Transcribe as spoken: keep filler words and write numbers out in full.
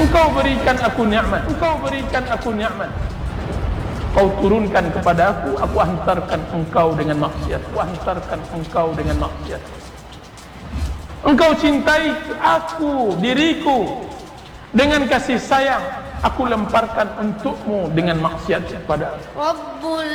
Engkau berikan aku nikmat, Engkau berikan aku nikmat. Kau turunkan kepada aku, aku hantarkan engkau dengan maksiat, aku hantarkan engkau dengan maksiat. Engkau cintai aku, diriku dengan kasih sayang, aku lemparkan untukmu dengan maksiat kepada aku.